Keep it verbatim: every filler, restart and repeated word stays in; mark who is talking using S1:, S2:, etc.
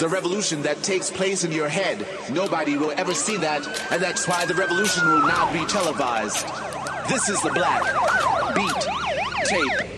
S1: the revolution that takes place in your head. Nobody will ever see that, and that's why the revolution will not be televised. This is the Black Beat Tape